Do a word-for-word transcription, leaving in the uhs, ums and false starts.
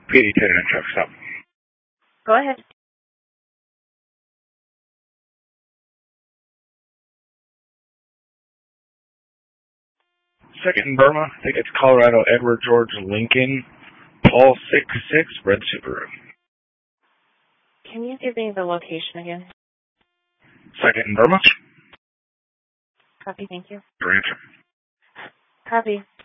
P D ten truck stop. Go ahead. Second in Burma, I think it's Colorado Edward George Lincoln, Paul six six, red Subaru. Can you give me the location again? Second in Burma. Copy, thank you. Rancher. Copy.